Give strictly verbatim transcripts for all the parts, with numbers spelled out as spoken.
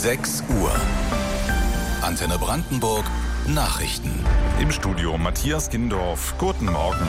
sechs Uhr. Antenne Brandenburg Nachrichten. Im Studio Matthias Gindorf. Guten Morgen.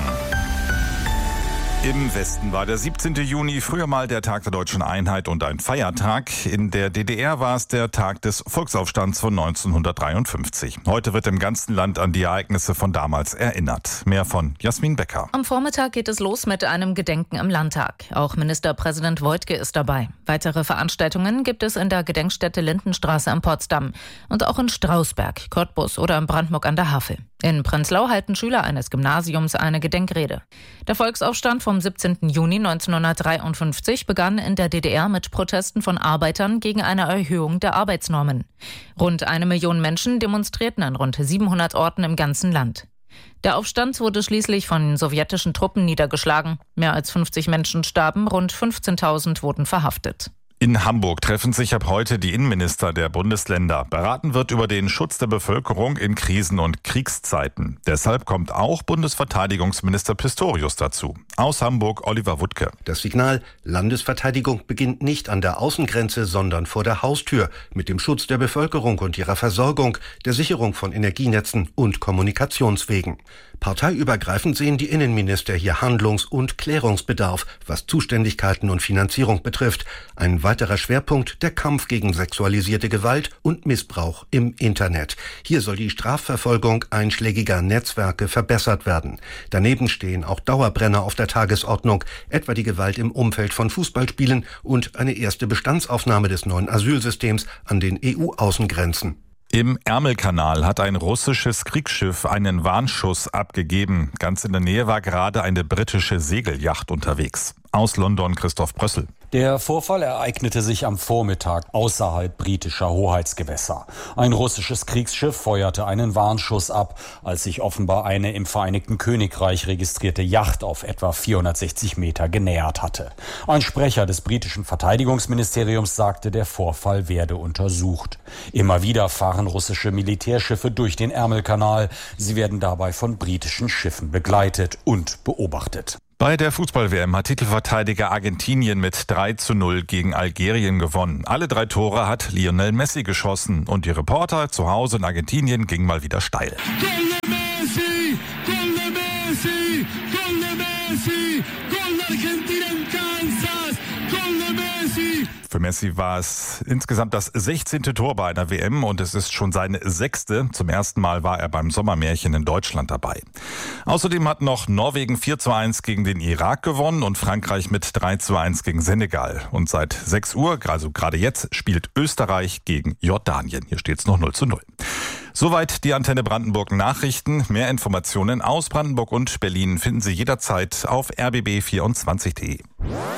Im Westen war der siebzehnte Juni früher mal der Tag der Deutschen Einheit und ein Feiertag. In der D D R war es der Tag des Volksaufstands von neunzehnhundertdreiundfünfzig. Heute wird im ganzen Land an die Ereignisse von damals erinnert. Mehr von Jasmin Becker. Am Vormittag geht es los mit einem Gedenken im Landtag. Auch Ministerpräsident Woidke ist dabei. Weitere Veranstaltungen gibt es in der Gedenkstätte Lindenstraße in Potsdam und auch in Strausberg, Cottbus oder in Brandenburg an der Havel. In Prenzlau halten Schüler eines Gymnasiums eine Gedenkrede. Der Volksaufstand vom siebzehnten Juni neunzehnhundertdreiundfünfzig begann in der D D R mit Protesten von Arbeitern gegen eine Erhöhung der Arbeitsnormen. Rund eine Million Menschen demonstrierten an rund siebenhundert Orten im ganzen Land. Der Aufstand wurde schließlich von sowjetischen Truppen niedergeschlagen. Mehr als fünfzig Menschen starben, rund fünfzehntausend wurden verhaftet. In Hamburg treffen sich ab heute die Innenminister der Bundesländer. Beraten wird über den Schutz der Bevölkerung in Krisen- und Kriegszeiten. Deshalb kommt auch Bundesverteidigungsminister Pistorius dazu. Aus Hamburg Oliver Wuttke. Das Signal: Landesverteidigung beginnt nicht an der Außengrenze, sondern vor der Haustür mit dem Schutz der Bevölkerung und ihrer Versorgung, der Sicherung von Energienetzen und Kommunikationswegen. Parteiübergreifend sehen die Innenminister hier Handlungs- und Klärungsbedarf, was Zuständigkeiten und Finanzierung betrifft. Ein weiterer Schwerpunkt: der Kampf gegen sexualisierte Gewalt und Missbrauch im Internet. Hier soll die Strafverfolgung einschlägiger Netzwerke verbessert werden. Daneben stehen auch Dauerbrenner auf der Tagesordnung, etwa die Gewalt im Umfeld von Fußballspielen und eine erste Bestandsaufnahme des neuen Asylsystems an den E U-Außengrenzen. Im Ärmelkanal hat ein russisches Kriegsschiff einen Warnschuss abgegeben. Ganz in der Nähe war gerade eine britische Segelyacht unterwegs. Aus London Christoph Brössel. Der Vorfall ereignete sich am Vormittag außerhalb britischer Hoheitsgewässer. Ein russisches Kriegsschiff feuerte einen Warnschuss ab, als sich offenbar eine im Vereinigten Königreich registrierte Yacht auf etwa vierhundertsechzig Meter genähert hatte. Ein Sprecher des britischen Verteidigungsministeriums sagte, der Vorfall werde untersucht. Immer wieder fahren russische Militärschiffe durch den Ärmelkanal. Sie werden dabei von britischen Schiffen begleitet und beobachtet. Bei der Fußball-W M hat Titelverteidiger Argentinien mit drei zu null gegen Algerien gewonnen. Alle drei Tore hat Lionel Messi geschossen und die Reporter zu Hause in Argentinien gingen mal wieder steil. Gol de Messi, Gol de Messi, Gol de Messi, Gol de Argentina en Kansas, Gol de Messi. Für Messi war es insgesamt das sechzehnte Tor bei einer W M und es ist schon seine sechste. Zum ersten Mal war er beim Sommermärchen in Deutschland dabei. Außerdem hat noch Norwegen vier zu eins gegen den Irak gewonnen und Frankreich mit drei zu eins gegen Senegal. Und seit sechs Uhr, also gerade jetzt, spielt Österreich gegen Jordanien. Hier steht es noch null zu null. Soweit die Antenne Brandenburg Nachrichten. Mehr Informationen aus Brandenburg und Berlin finden Sie jederzeit auf r b b vierundzwanzig punkt d e.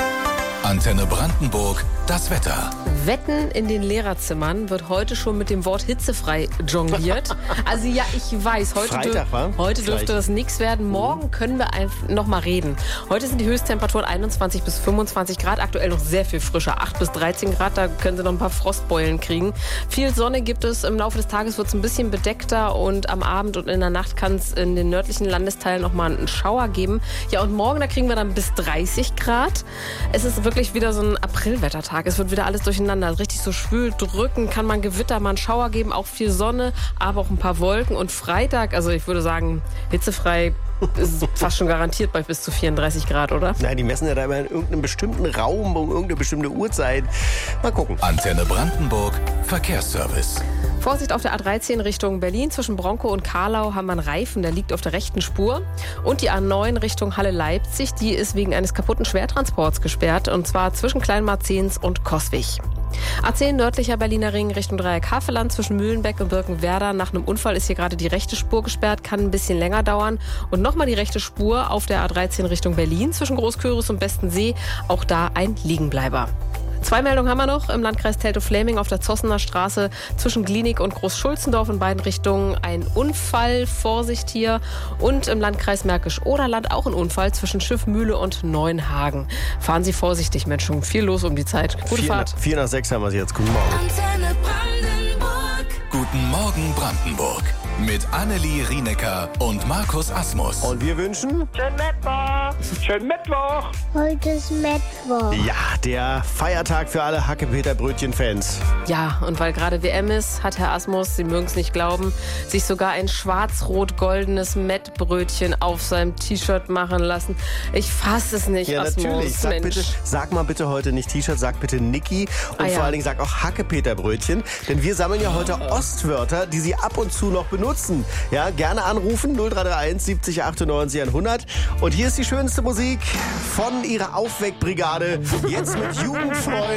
Antenne Brandenburg, das Wetter. Wetten in den Lehrerzimmern wird heute schon mit dem Wort hitzefrei jongliert. Also ja, ich weiß, heute, Freitag, dür- heute dürfte das nichts werden. Morgen können wir einfach noch mal reden. Heute sind die Höchsttemperaturen einundzwanzig bis fünfundzwanzig Grad, aktuell noch sehr viel frischer, acht bis dreizehn Grad, da können Sie noch ein paar Frostbeulen kriegen. Viel Sonne gibt es, im Laufe des Tages wird es ein bisschen bedeckter und am Abend und in der Nacht kann es in den nördlichen Landesteilen noch mal einen Schauer geben. Ja, und morgen, da kriegen wir dann bis dreißig Grad. Es ist wirklich wieder so ein Aprilwettertag. Es wird wieder alles durcheinander. Richtig so schwül, drücken, kann man Gewitter, mal einen Schauer geben, auch viel Sonne, aber auch ein paar Wolken. Und Freitag, also ich würde sagen, hitzefrei ist fast schon garantiert bei bis zu vierunddreißig Grad, oder? Nein, die messen ja da immer in irgendeinem bestimmten Raum, um irgendeine bestimmte Uhrzeit. Mal gucken. Antenne Brandenburg, Verkehrsservice. Vorsicht auf der A dreizehn Richtung Berlin. Zwischen Bronkow und Karlau haben wir einen Reifen, der liegt auf der rechten Spur. Und die A neun Richtung Halle-Leipzig, die ist wegen eines kaputten Schwertransports gesperrt. Und zwar zwischen Kleinmarzens und Coswig. A zehn nördlicher Berliner Ring Richtung Dreieck-Havelland. Zwischen Mühlenbeck und Birkenwerder. Nach einem Unfall ist hier gerade die rechte Spur gesperrt, kann ein bisschen länger dauern. Und nochmal die rechte Spur auf der A dreizehn Richtung Berlin. Zwischen Großküritz und Bestensee. Auch da ein Liegenbleiber. Zwei Meldungen haben wir noch. Im Landkreis Teltow-Fläming auf der Zossener Straße zwischen Glienig und Großschulzendorf in beiden Richtungen ein Unfall. Vorsicht hier. Und im Landkreis Märkisch-Oderland auch ein Unfall zwischen Schiffmühle und Neuenhagen. Fahren Sie vorsichtig, Menschen. Viel los um die Zeit. Gute vier Fahrt. Nach, vier nach sechs haben wir sie jetzt. Guten Morgen. Antenne Brandenburg. Guten Morgen Brandenburg. mit Annelie Rienecker und Markus Asmus. Und wir wünschen... Schönen Mittwoch! Schönen Mittwoch! Heute ist Mittwoch. Ja, der Feiertag für alle Hackepeter-Brötchen-Fans. Ja, und weil gerade W M ist, hat Herr Asmus, Sie mögen es nicht glauben, sich sogar ein schwarz-rot-goldenes Mettbrötchen auf seinem T-Shirt machen lassen. Ich fasse es nicht, Ja, Asmus. natürlich. Sag, Mensch. bitte, sag mal bitte heute nicht T-Shirt, sag bitte Niki. Und Ah, ja. vor allen Dingen sag auch Hackepeter-Brötchen. Denn wir sammeln ja heute Ostwörter, die Sie ab und zu noch benutzen. Ja, gerne anrufen, null drei drei eins siebzig achtundneunzig hundert. Und hier ist die schönste Musik von Ihrer Aufweckbrigade. Jetzt mit Jugendfreund.